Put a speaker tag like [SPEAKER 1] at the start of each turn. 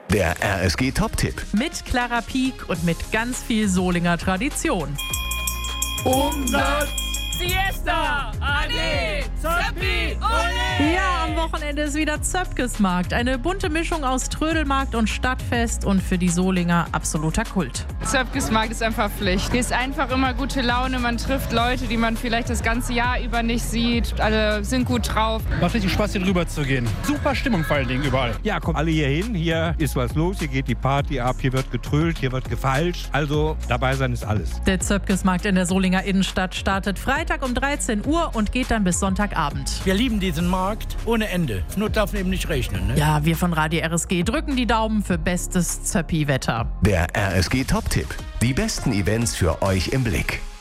[SPEAKER 1] Der RSG Top-Tipp.
[SPEAKER 2] Mit Clara Pieck und mit ganz viel Solinger Tradition.
[SPEAKER 3] Umsatz, Siesta, Ade, Zöppi, Ole!
[SPEAKER 2] Ja, am Wochenende ist wieder Zöpkesmarkt. Eine bunte Mischung aus Trödelmarkt und Stadtfest und für die Solinger absoluter Kult.
[SPEAKER 4] Zöpkesmarkt ist einfach Pflicht. Hier ist einfach immer gute Laune. Man trifft Leute, die man vielleicht das ganze Jahr über nicht sieht. Alle sind gut drauf.
[SPEAKER 5] Macht richtig Spaß, hier drüber zu gehen. Super Stimmung vor allen Dingen überall.
[SPEAKER 6] Ja, kommt alle hier hin. Hier ist was los. Hier geht die Party ab. Hier wird getrölt. Hier wird gefeilscht. Also dabei sein ist alles.
[SPEAKER 2] Der Zöpkesmarkt in der Solinger Innenstadt startet Freitag um 13 Uhr und geht dann bis Sonntagabend.
[SPEAKER 7] Wir lieben diesen Markt ohne Ende. Nur darf eben nicht regnen. Ne?
[SPEAKER 2] Ja, wir von Radio RSG drücken die Daumen für bestes Zöppi-Wetter.
[SPEAKER 1] Der RSG Top-Tipp. Die besten Events für euch im Blick.